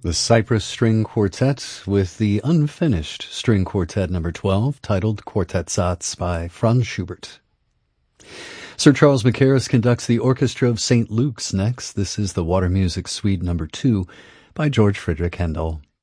The Cypress String Quartet with the unfinished String Quartet number 12, titled Quartet Satz by Franz Schubert. Sir Charles Mackerras conducts the Orchestra of St. Luke's next. This is the Water Music Suite number 2 by George Friedrich Handel.